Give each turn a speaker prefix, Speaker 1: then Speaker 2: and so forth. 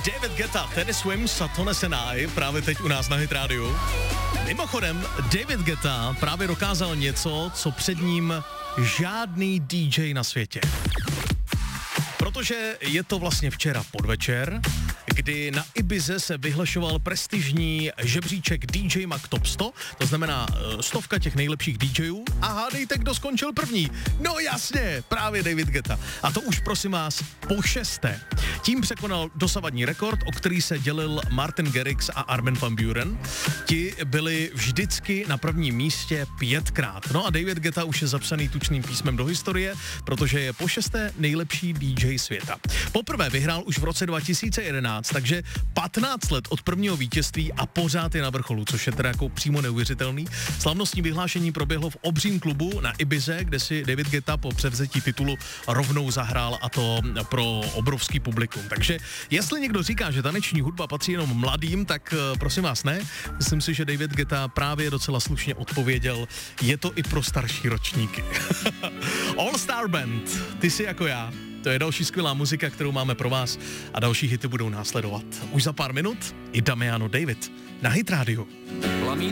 Speaker 1: David Guetta, Teddy Swims a Tone Senai právě teď u nás na Hit Radio. Mimochodem, David Guetta právě dokázal něco, co před ním žádný DJ na světě. Protože je to vlastně včera podvečer, kdy na Ibize se vyhlašoval prestižní žebříček DJ Mag Top 100, to znamená 100 těch nejlepších DJů a hádejte, kdo skončil první. No jasně, právě David Guetta. A to už prosím vás po 6. Tím překonal dosavadní rekord, o který se dělil Martin Garrix a Armin van Buuren. Ti byli vždycky na prvním místě 5krát. No a David Guetta už je zapsaný tučným písmem do historie, protože je po 6. nejlepší DJ světa. Poprvé vyhrál už v roce 2011, takže 15 let od prvního vítězství a pořád je na vrcholu, což je teda jako přímo neuvěřitelný. Slavnostní vyhlášení proběhlo v obřím klubu na Ibize, kde si David Guetta po převzetí titulu rovnou zahrál, a to pro obrovský publikum. Takže jestli někdo říká, že taneční hudba patří jenom mladým, tak prosím vás ne. Myslím si, že David Guetta právě docela slušně odpověděl, je to i pro starší ročníky. All Star Band, ty jsi jako já. To je další skvělá muzika, kterou máme pro vás a další hity budou následovat. Už za pár minut i Damiano David na Hit Radio.